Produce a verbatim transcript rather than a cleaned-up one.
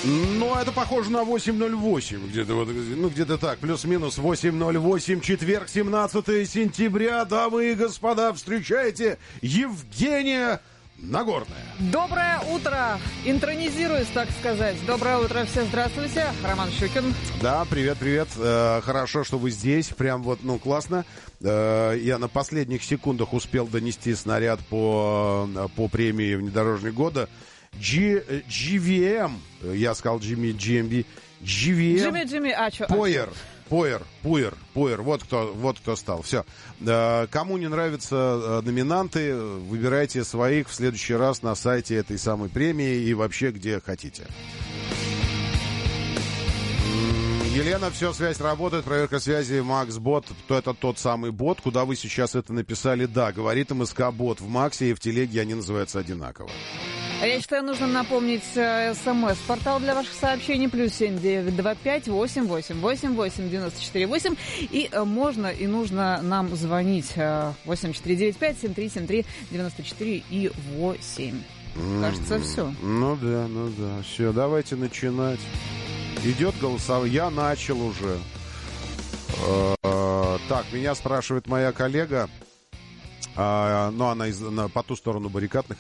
Ну, это похоже на восемь ноль восемь, где-то вот, ну, где-то так, плюс-минус восемь ноль восемь, четверг, семнадцатое сентября, дамы и господа, встречайте Евгения Нагорная. Доброе утро! Интронизируюсь, так сказать. Доброе утро, все здравствуйте. Роман Щукин. Да, привет-привет. Э, хорошо, что вы здесь. Прям вот, ну, классно. Э, я на последних секундах успел донести снаряд по, по премии «Внедорожник года». G, джи ви эм, я сказал Джимми, джи эм би, джи ви эм. Джимми, Джимми, а что? Пойер, Пойер, Пуэр, Пуэр, вот кто, вот кто стал. Все. Кому не нравятся номинанты, выбирайте своих в следующий раз на сайте этой самой премии и вообще где хотите. Елена, все, связь работает, проверка связи, Макс Бот, то это тот самый бот, куда вы сейчас это написали, да, говорит МСК Бот в Максе и в Телеге они называются одинаково. Я считаю, нужно напомнить смс-портал для ваших сообщений, плюс семь девять два пять восемь восемь восемь восемь девяносто четыре восемь. И можно и нужно нам звонить восемь четыре девять пять семь три семь три девяносто четыре и восемь. Кажется, mm-hmm. все. Ну да, ну да, все, давайте начинать. Идет голосование, я начал уже. Так, меня спрашивает моя коллега, но она по ту сторону баррикад